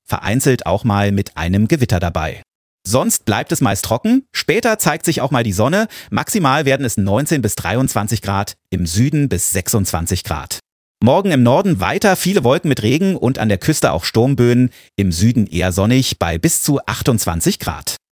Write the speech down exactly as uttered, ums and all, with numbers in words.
vereinzelt auch mal mit einem Gewitter dabei. Sonst bleibt es meist trocken, später zeigt sich auch mal die Sonne, maximal werden es neunzehn bis dreiundzwanzig Grad, im Süden bis sechsundzwanzig Grad. Morgen im Norden weiter viele Wolken mit Regen und an der Küste auch Sturmböen, im Süden eher sonnig bei bis zu achtundzwanzig Grad.